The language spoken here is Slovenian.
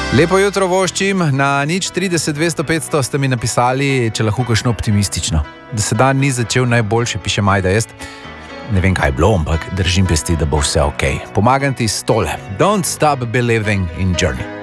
Lepo jutro voščim, na nič 30 200 500 ste mi napisali, če lahko kakšno optimistično. Da se dan ni začel najboljše, piše Majda, jaz ne vem, kaj je bilo, ampak držim pesti, da bo vse ok. Pomagam ti s tole. Don't stop believing in journey.